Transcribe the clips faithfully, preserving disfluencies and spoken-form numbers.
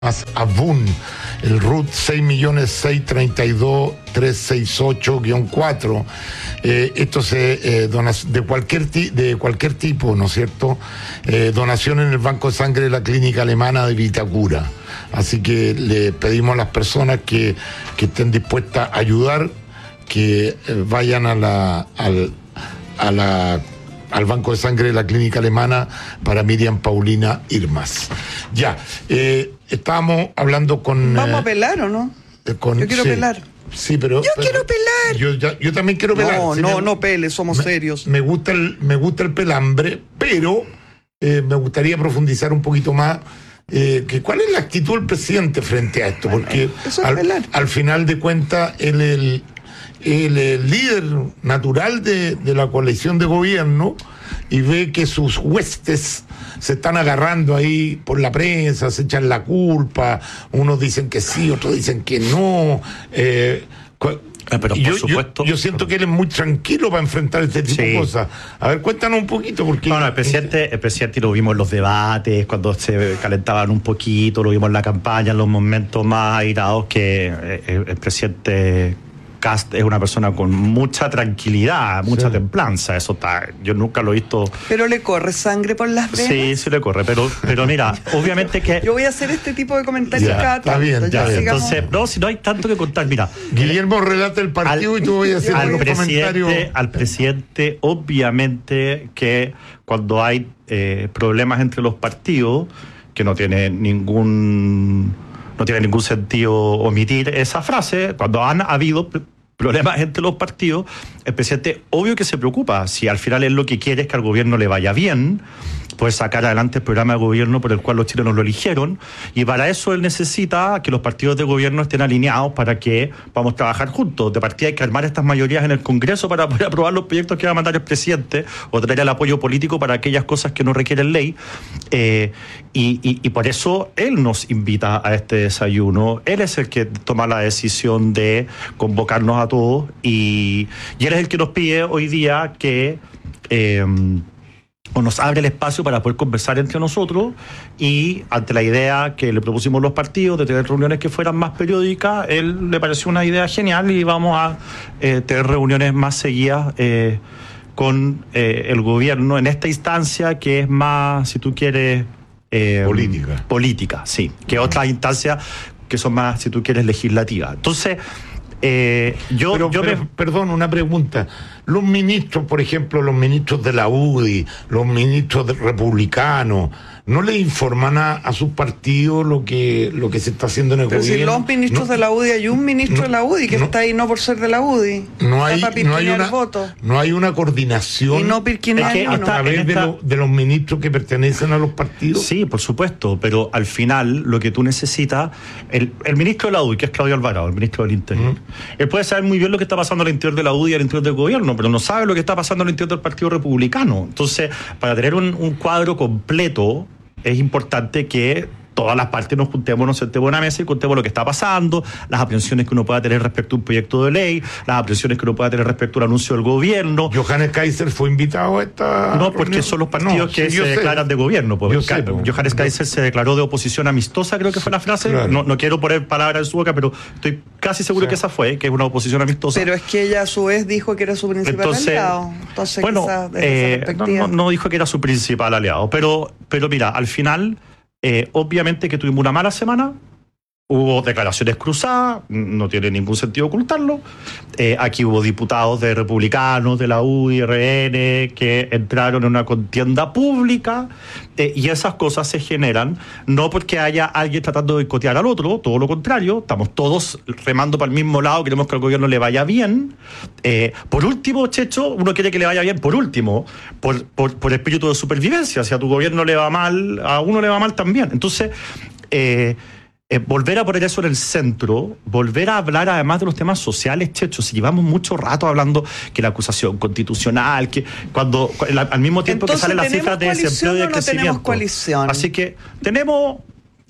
Avun, el R U T seis millones seiscientos treinta y dos mil trescientos sesenta y ocho guión cuatro. Eh, esto se eh, dona, de cualquier ti, de cualquier tipo, ¿no es cierto? Eh, donación en el banco de sangre de la clínica alemana de Vitacura. Así que le pedimos a las personas que, que estén dispuestas a ayudar, que eh, vayan a la, al, a la al banco de sangre de la clínica alemana para Miriam Paulina Irmas. Ya, eh, estábamos hablando con... ¿Vamos eh, a pelar o no? eh, con, Yo quiero sí, pelar. Sí, pero... ¡Yo pero, quiero pelar! Yo, ya, yo también quiero pelar. No, sí, no, me, no pele, somos me, serios. Me gusta el, me gusta el pelambre, pero eh, me gustaría profundizar un poquito más eh, que cuál es la actitud del presidente frente a esto, bueno, porque eso es al, pelar. al final de cuentas él el, el, el líder natural de, de la coalición de gobierno, y ve que sus huestes se están agarrando ahí por la prensa, se echan la culpa, unos dicen que sí, otros dicen que no. Eh, Eh, pero yo, por supuesto, yo, yo siento que él es muy tranquilo para enfrentar este tipo sí. de cosas. A ver, cuéntanos un poquito, porque... No, no, el presidente, el presidente lo vimos en los debates, cuando se calentaban un poquito, lo vimos en la campaña, en los momentos más airados, que el, el presidente Kast es una persona con mucha tranquilidad, mucha sí. templanza. Eso está, yo nunca lo he visto. Pero le corre sangre por las venas. Sí, sí le corre, pero, pero mira, obviamente que... Yo voy a hacer este tipo de comentarios ya, cada está tanto. bien, Ya, bien. Entonces, no, si no hay tanto que contar, mira. Guillermo relata el partido al, y tú voy a hacer al los presidente, comentarios. Al presidente, obviamente que cuando hay eh, problemas entre los partidos, que no tiene ningún... no tiene ningún sentido omitir esa frase, cuando han habido problemas entre los partidos, el presidente obvio que se preocupa. Si al final él lo que quiere es que al gobierno le vaya bien, pues sacar adelante el programa de gobierno por el cual los chilenos lo eligieron, y para eso él necesita que los partidos de gobierno estén alineados para que podamos trabajar juntos. De partida hay que armar estas mayorías en el Congreso para poder aprobar los proyectos que va a mandar el presidente, o traer el apoyo político para aquellas cosas que no requieren ley, eh, y, y, y por eso él nos invita a este desayuno. Él es el que toma la decisión de convocarnos a todos, y, y él es el que nos pide hoy día que... Eh, o nos abre el espacio para poder conversar entre nosotros, y ante la idea que le propusimos los partidos de tener reuniones que fueran más periódicas, él le pareció una idea genial, y vamos a eh, tener reuniones más seguidas eh, con eh, el gobierno en esta instancia que es más, si tú quieres... Eh, política. Política, sí, que uh-huh. otras instancias que son más, si tú quieres, legislativas. Entonces... Eh, yo, pero, yo pero, me... Perdón, una pregunta. Los ministros, por ejemplo, los ministros de la U D I, los ministros de republicanos, ¿no le informan a, a sus partidos lo que lo que se está haciendo en el pero gobierno? Si los ministros no, de la U D I, hay un ministro no, de la U D I que no, está ahí no por ser de la U D I. No hay, no hay, una, voto. no hay una coordinación y no a, a través de, lo, de los ministros que pertenecen a los partidos. Sí, por supuesto, pero al final lo que tú necesitas, el, el ministro de la U D I, que es Claudio Alvarado, el ministro del Interior, mm. él puede saber muy bien lo que está pasando al interior de la U D I y al interior del gobierno, pero no sabe lo que está pasando al interior del Partido Republicano. Entonces, para tener un, un cuadro completo, es importante que todas las partes nos juntemos, nos sentemos en una mesa y contemos lo que está pasando, las aprensiones que uno pueda tener respecto a un proyecto de ley, las aprensiones que uno pueda tener respecto al anuncio del gobierno. ¿Johannes Kaiser fue invitado a esta No, porque reunión? Son los partidos no, que sí, se declaran de gobierno. Pues. Yo sé, Johannes Kaiser se declaró de oposición amistosa, creo que fue la frase. Claro. No, no quiero poner palabras en su boca, pero estoy casi seguro sí. que esa fue, que es una oposición amistosa. Pero es que ella a su vez dijo que era su principal Entonces, aliado. Entonces, bueno, eh, no, no, no dijo que era su principal aliado, pero, pero mira, al final... Eh, obviamente que tuvimos una mala semana, hubo declaraciones cruzadas, no tiene ningún sentido ocultarlo. Eh, aquí hubo diputados de republicanos, de la U D I, R N, que entraron en una contienda pública, eh, y esas cosas se generan no porque haya alguien tratando de boicotear al otro, todo lo contrario, estamos todos remando para el mismo lado, queremos que al gobierno le vaya bien. Eh, por último, Checho, uno quiere que le vaya bien, por último, por, por, por espíritu de supervivencia. Si a tu gobierno le va mal, a uno le va mal también. Entonces, eh, Eh, volver a poner eso en el centro, volver a hablar además de los temas sociales, Checho, si llevamos mucho rato hablando que la acusación constitucional, que cuando al mismo tiempo Entonces, que salen las cifras de desempleo y de no crecimiento. Tenemos coalición. Así que tenemos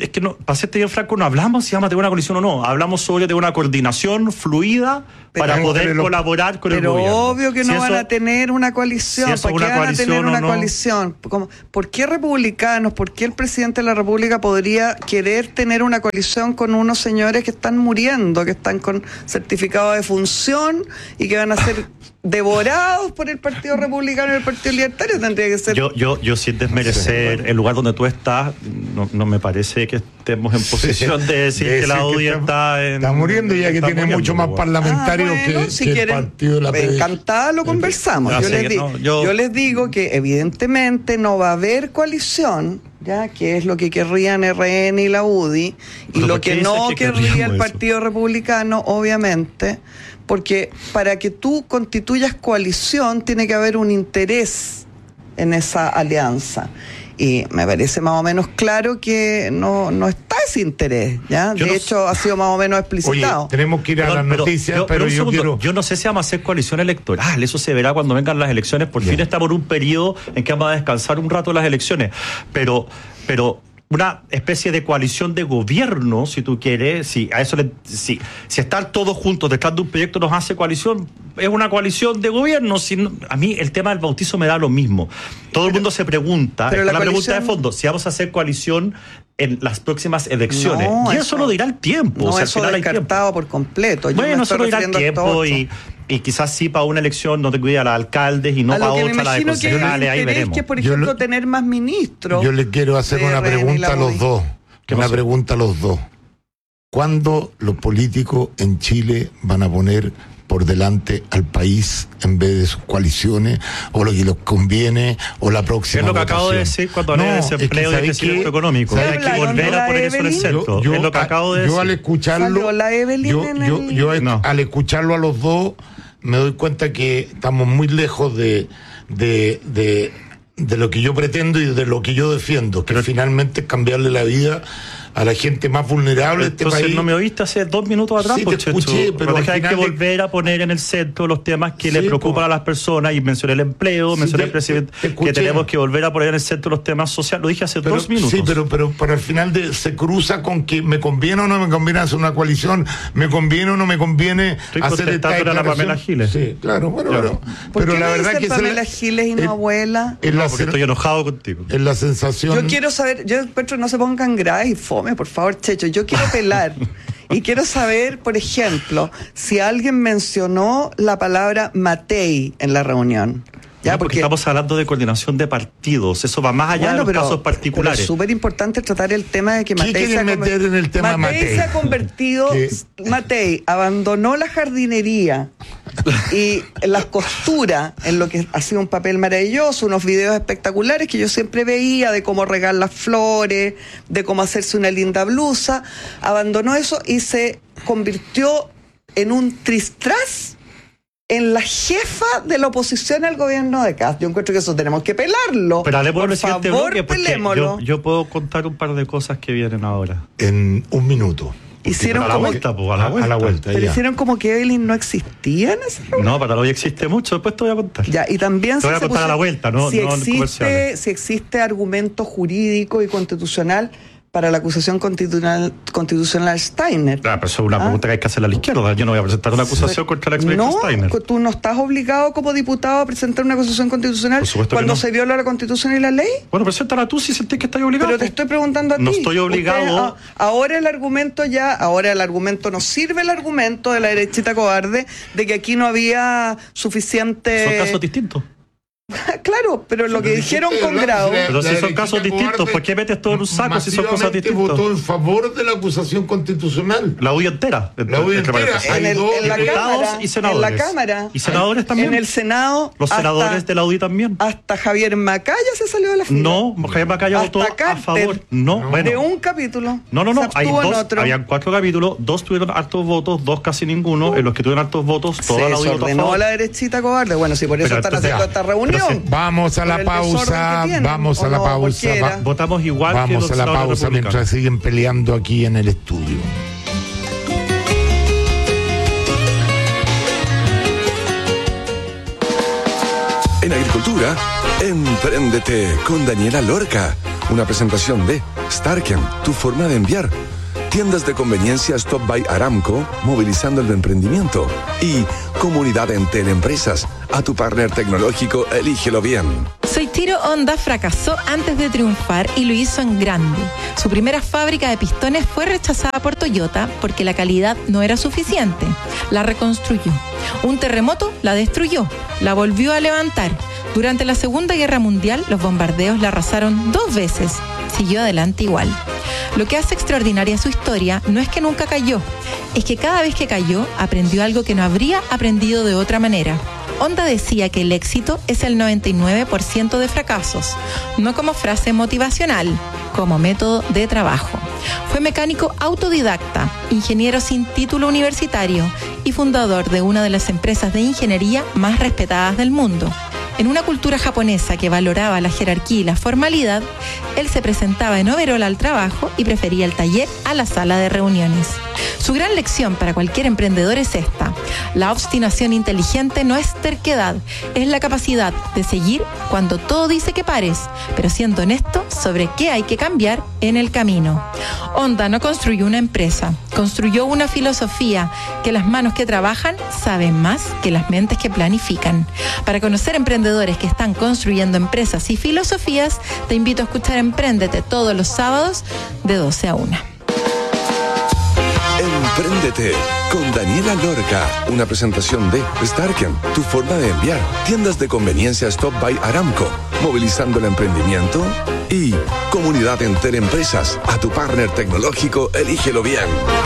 es que no, para serte bien franco, no hablamos si vamos a tener una coalición o no. Hablamos sobre de una coordinación fluida pero, para poder lo, colaborar con el gobierno. Pero obvio que no si van eso, a tener una coalición. Si ¿Por qué van a tener una no? coalición? ¿Por qué republicanos, por qué el presidente de la República podría querer tener una coalición con unos señores que están muriendo, que están con certificado de función y que van a ser devorados por el Partido Republicano y el Partido Libertario? Tendría que ser. Yo, yo, yo sin desmerecer sí, el lugar donde tú estás, no, no me parece que estemos en posición sí, de decir de que la U D I está en, está muriendo ya que tiene muriendo, mucho más parlamentarios ah, bueno, que, si que quieren, el partido de la P D. Encantada lo conversamos. Yo les, di, no, yo... yo les digo que evidentemente no va a haber coalición, ya que es lo que querrían R N y la U D I, y lo que no que querría el Partido eso? Republicano, obviamente, porque para que tú constituyas coalición tiene que haber un interés en esa alianza. Y me parece más o menos claro que no, no está ese interés, ¿ya? Yo de no hecho, sé. ha sido más o menos explicitado. Oye, tenemos que ir a pero, las pero, noticias, yo, pero, pero yo quiero... Yo no sé si vamos a hacer coalición electoral, eso se verá cuando vengan las elecciones. Por yeah. fin estamos en un periodo en que vamos a descansar un rato las elecciones. Pero... pero una especie de coalición de gobierno, si tú quieres, si a eso le, si, si estar todos juntos detrás de un proyecto nos hace coalición, es una coalición de gobierno. Si no, a mí el tema del bautizo me da lo mismo. Todo pero, el mundo se pregunta, pero la, la pregunta de fondo, si vamos a hacer coalición en las próximas elecciones. No, y eso, eso lo dirá el tiempo. No, o sea, eso al final descartado hay tiempo. por completo. Yo bueno, eso lo dirá el tiempo y... Y quizás sí para una elección no te cuida a los alcaldes y no para otra la de concejales, ahí veremos. Que, por ejemplo, yo, tener más ministros. Yo le quiero hacer una pregunta a los dos. Una pasó? pregunta a los dos. ¿Cuándo los políticos en Chile van a poner por delante al país en vez de sus coaliciones o lo que les conviene o la próxima es lo que votación? acabo de decir cuando hablé no, de desempleo es que, y crecimiento económico. Hay que volver a poner eso en el centro. Yo, yo, es lo que acabo de yo decir. al escucharlo, la yo, yo, yo el... no. al escucharlo a los dos me doy cuenta que estamos muy lejos de, de, de, de lo que yo pretendo y de lo que yo defiendo, que pero, finalmente es cambiarle la vida a la gente más vulnerable de este entonces país. No me oíste hace dos minutos atrás, sí, te escuché, pero hay que volver de... a poner en el centro los temas que sí, le preocupan pues, a las personas, y mencioné el empleo, sí, mencioné te, el presidente, te, te que tenemos que volver a poner en el centro los temas sociales. Lo dije hace pero, dos minutos. Sí, pero, pero, pero al final de, se cruza con que me conviene o no me conviene hacer una coalición, me conviene o no me conviene Estoy hacer esta declaración. A la Pamela Giles. Sí, claro, bueno, claro. ¿Por pero qué la le verdad que Pamela se Giles y no el, abuela? Es no, porque estoy enojado contigo. Es la sensación. Yo quiero saber, yo encuentro no se pongan graves y fome, por favor, Checho. Yo quiero pelar y quiero saber, por ejemplo, si alguien mencionó la palabra Matei en la reunión. Ya, no, porque, porque estamos hablando de coordinación de partidos, eso va más allá bueno, de los pero, casos particulares. Es súper importante tratar el tema de que Matei se ha, meter en el tema Matei Matei? se ha convertido, Matei abandonó la jardinería y la costura, en lo que ha sido un papel maravilloso, unos videos espectaculares que yo siempre veía de cómo regar las flores, de cómo hacerse una linda blusa, abandonó eso y se convirtió en un tristras en la jefa de la oposición al gobierno de Kast. Yo encuentro que eso tenemos que pelarlo. Pero hablemos por favor, bloque pelémoslo. Yo, yo puedo contar un par de cosas que vienen ahora. En un minuto. Hicieron a la como vuelta, pues, a la vuelta. A la vuelta Pero ya. Hicieron como que Evelyn no existía en ese lugar. No, para hoy existe mucho, después te voy a contar. Ya, y también te voy a contar puso, a la vuelta, no, si no existe, si existe argumento jurídico y constitucional para la acusación constitucional constitucional Steiner. Ah, pero eso es una ¿Ah? pregunta que hay que hacerle a la izquierda. Yo no voy a presentar una acusación contra la exministra no, Steiner. ¿Tú no estás obligado como diputado a presentar una acusación constitucional cuando no. se viola la Constitución y la ley? Bueno, preséntala tú si sentís que estás obligado. Pero te estoy preguntando a ti. No estoy obligado. Usted, a, ahora el argumento ya, ahora el argumento nos sirve el argumento de la derechita cobarde de que aquí no había suficiente... Son casos distintos. Claro, pero lo que dijeron con grado. Pero si son casos distintos, ¿por qué metes todo en un saco si son cosas distintas? Votó en favor de la acusación constitucional. La U D I entera. La U D I entera. En, el, en la Cámara. Y senadores. En la Cámara. Y senadores también. En el Senado. Los senadores hasta, de la U D I también. Hasta Javier Macaya se salió de la fila. No, Javier Macaya votó a favor. No, no. Bueno. De un capítulo. No, no, no. Hay dos, habían cuatro capítulos, dos tuvieron hartos votos, dos casi ninguno. Uh. En los que tuvieron hartos votos, toda se la U D I votó a favor. la derechita cobarde. Bueno, si por eso pero están entonces, haciendo esta reunión. Vamos a la pausa, vamos a la pausa. Va, votamos igual vamos que los a la pausa mientras siguen peleando aquí en el estudio. En agricultura, empréndete con Daniela Lorca. una presentación de Starken, tu forma de enviar. Tiendas de conveniencia Stop by Aramco, movilizando el emprendimiento. Y Comunidad Entel Empresas, a tu partner tecnológico, elígelo bien. Soichiro Honda fracasó antes de triunfar y lo hizo en grande. Su primera fábrica de pistones fue rechazada por Toyota porque la calidad no era suficiente. La reconstruyó. Un terremoto la destruyó, la volvió a levantar. Durante la Segunda Guerra Mundial, los bombardeos la arrasaron dos veces. Siguió adelante igual. Lo que hace extraordinaria su historia no es que nunca cayó, es que cada vez que cayó aprendió algo que no habría aprendido de otra manera. Honda decía que el éxito es el noventa y nueve por ciento de fracasos, no como frase motivacional, como método de trabajo. Fue mecánico autodidacta, ingeniero sin título universitario y fundador de una de las empresas de ingeniería más respetadas del mundo. En una cultura japonesa que valoraba la jerarquía y la formalidad, él se presentaba en overol al trabajo y prefería el taller a la sala de reuniones. Su gran lección para cualquier emprendedor es esta: la obstinación inteligente no es terquedad, es la capacidad de seguir cuando todo dice que pares, pero siendo honesto sobre qué hay que cambiar en el camino. Honda no construyó una empresa, construyó una filosofía que las manos que trabajan saben más que las mentes que planifican. Para conocer emprendedores que están construyendo empresas y filosofías, te invito a escuchar Empréndete todos los sábados de doce a una. Empréndete con Daniela Lorca, una presentación de Starken, tu forma de enviar. Tiendas de conveniencia Stop by Aramco, movilizando el emprendimiento. Y Comunidad Entel Empresas, a tu partner tecnológico, elígelo bien.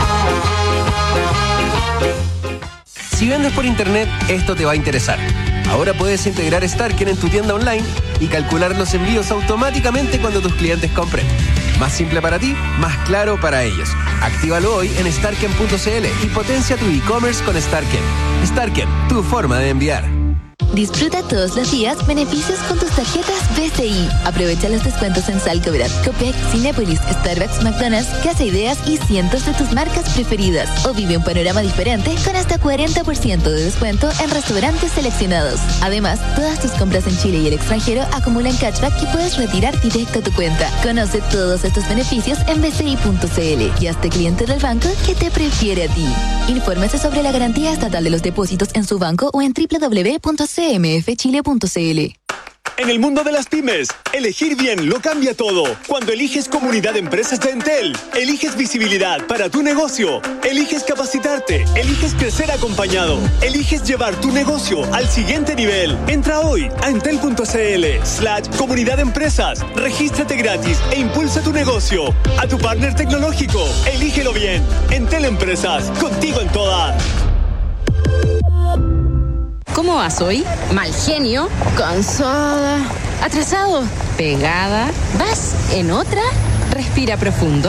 Si vendes por internet, esto te va a interesar. Ahora puedes integrar Starken en tu tienda online y calcular los envíos automáticamente cuando tus clientes compren. Más simple para ti, más claro para ellos. Actívalo hoy en starken punto c l y potencia tu e-commerce con Starken. Starken, tu forma de enviar. Disfruta todos los días beneficios con tus tarjetas B C I. Aprovecha los descuentos en Salcobrad, Copec, Cinépolis, Starbucks, McDonald's, Casa Ideas y cientos de tus marcas preferidas. O vive un panorama diferente con hasta cuarenta por ciento de descuento en restaurantes seleccionados. Además, todas tus compras en Chile y el extranjero acumulan cashback que puedes retirar directo a tu cuenta. Conoce todos estos beneficios en b c i punto c l y hazte cliente del banco que te prefiere a ti. Infórmese sobre la garantía estatal de los depósitos en su banco o en w w w punto c m f chile punto c l. En el mundo de las pymes, elegir bien lo cambia todo. Cuando eliges Comunidad de Empresas de Entel, eliges visibilidad para tu negocio, eliges capacitarte, eliges crecer acompañado, eliges llevar tu negocio al siguiente nivel. Entra hoy a entel punto c l slash comunidad de empresas, regístrate gratis e impulsa tu negocio. A tu partner tecnológico, elígelo bien. Entel Empresas, contigo en todas. ¿Cómo vas hoy? Mal genio, cansada, atrasado, pegada. ¿Vas en otra? Respira profundo.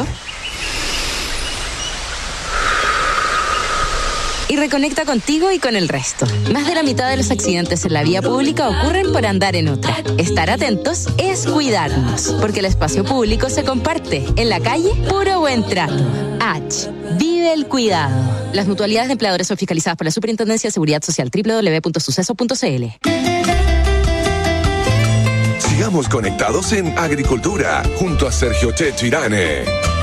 Y reconecta contigo y con el resto. Más de la mitad de los accidentes en la vía pública ocurren por andar en otra. Estar atentos es cuidarnos, porque el espacio público se comparte. En la calle, puro buen trato. H. Vive el cuidado. Las mutualidades de empleadores son fiscalizadas por la Superintendencia de Seguridad Social. doble u doble u doble u punto suceso punto c l. Sigamos conectados en Agricultura, junto a Sergio Checho Irane.